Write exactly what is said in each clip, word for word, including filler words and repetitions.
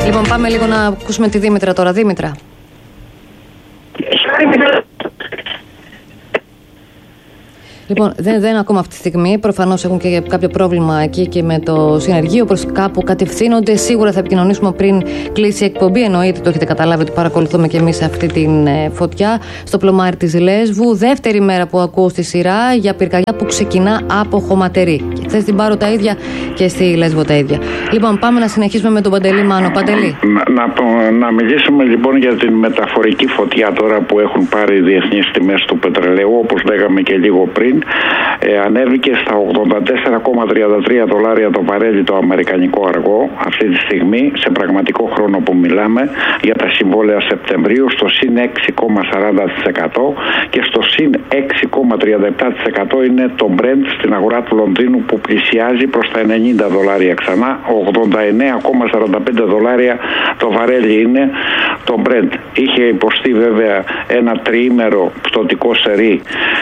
Λοιπόν, πάμε λίγο να ακούσουμε τη Δήμητρα τώρα. Δήμητρα. Λοιπόν, δεν, δεν ακόμα αυτή τη στιγμή. Προφανώς έχουν και κάποιο πρόβλημα εκεί και με το συνεργείο. Προς κάπου κατευθύνονται. Σίγουρα θα επικοινωνήσουμε πριν κλείσει η εκπομπή. Εννοείται, το έχετε καταλάβει ότι παρακολουθούμε και εμείς αυτή την ε, φωτιά στο πλωμάρι της Λέσβου. Δεύτερη μέρα που ακούω στη σειρά για πυρκαγιά που ξεκινά από Χωματερή. Και χθες στην Πάρο τα ίδια και στη Λέσβο τα ίδια. Λοιπόν, πάμε να συνεχίσουμε με τον Παντελή Μάνο. Παντελή. Να, να, να μιλήσουμε λοιπόν για την μεταφορική φωτιά τώρα που έχουν πάρει οι διεθνείς τιμές του πετρελαίου, όπως λέγαμε και λίγο πριν. Ε, ανέβηκε στα ογδόντα τέσσερα κόμμα τριάντα τρία δολάρια το βαρέλι το αμερικανικό αργό αυτή τη στιγμή, σε πραγματικό χρόνο που μιλάμε, για τα συμβόλαια Σεπτεμβρίου στο συν έξι κόμμα σαράντα τοις εκατό και στο συν έξι κόμμα τριάντα επτά τοις εκατό είναι το Brent στην αγορά του Λονδίνου που πλησιάζει προς τα ενενήντα δολάρια ξανά. Ογδόντα εννέα κόμμα σαράντα πέντε δολάρια το βαρέλι είναι το Brent. Είχε υποστεί βέβαια ένα τριήμερο πτωτικό σερί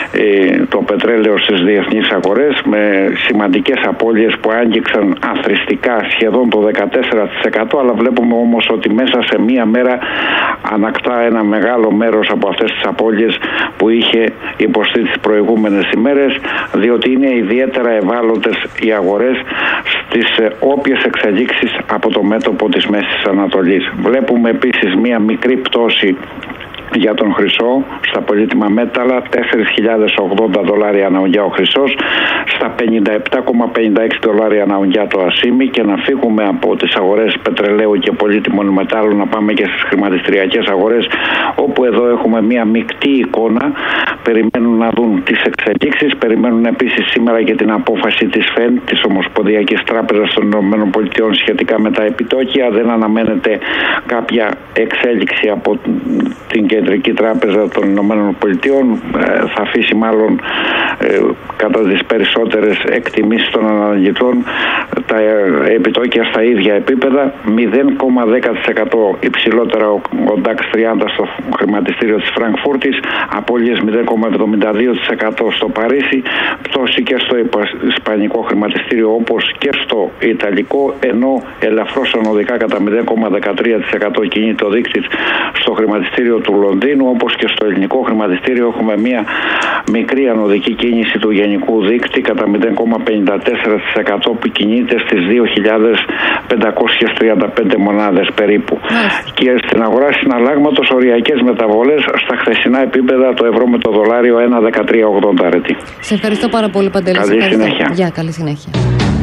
ε, το πετρέλαιο στις διεθνείς αγορές με σημαντικές απώλειες που άγγιξαν αθροιστικά σχεδόν το δεκατέσσερα τοις εκατό, αλλά βλέπουμε όμως ότι μέσα σε μία μέρα ανακτά ένα μεγάλο μέρος από αυτές τις απώλειες που είχε υποστεί τις προηγούμενες ημέρες, διότι είναι ιδιαίτερα ευάλωτες οι αγορές στις όποιες εξελίξεις από το μέτωπο της Μέσης Ανατολής. Βλέπουμε επίσης μία μικρή πτώση για τον χρυσό στα πολύτιμα μέταλλα, τέσσερις χιλιάδες ογδόντα δολάρια ανά ουγγιά ο χρυσός, στα πενήντα επτά κόμμα πενήντα έξι δολάρια ανά ουγγιά το ασίμι, και να φύγουμε από τις αγορές πετρελαίου και πολύτιμων μετάλλων να πάμε και στις χρηματιστηριακές αγορές, όπου εδώ έχουμε μια μεικτή εικόνα. Περιμένουν να δουν τις εξελίξεις, περιμένουν επίσης σήμερα και την απόφαση της ΦΕΝ, της Ομοσπονδιακής Τράπεζας των ΗΠΑ, σχετικά με τα επιτόκια. Δεν αναμένεται κάποια εξέλιξη από την Κεντρική Τράπεζα των Ηνωμένων Πολιτειών. Θα αφήσει μάλλον ε, κατά τις περισσότερες εκτιμήσεις των αναλυτών τα επιτόκια στα ίδια επίπεδα. μηδέν κόμμα δέκα τοις εκατό υψηλότερα ο, ο νταξ τριάντα στο χρηματιστήριο της Φραγκφούρτης, απώλειες μηδέν κόμμα εβδομήντα δύο τοις εκατό στο Παρίσι, πτώση και στο ισπανικό χρηματιστήριο όπως και στο ιταλικό, ενώ ελαφρώς ανωδικά κατά μηδέν κόμμα δεκατρία τοις εκατό κινείται ο δείκτης στο χρηματιστήριο του Λονδίνου, όπως και στο ελληνικό χρηματιστήριο έχουμε μια μικρή ανωδική κίνηση του γενικού δείκτη κατά μηδέν κόμμα πενήντα τέσσερα τοις εκατό που κινείται στις δύο χιλιάδες πεντακόσιες τριάντα πέντε μονάδες περίπου. Mm. Και στην αγορά συναλλάγματος οριακές μεταβολές στα χθεσινά επίπεδα, το ευρώ με το δολάριο ένα κόμμα δεκατρία ογδόντα. Σε ευχαριστώ πάρα πολύ, Παντελή. Καλή συνέχεια. Γεια, καλή συνέχεια.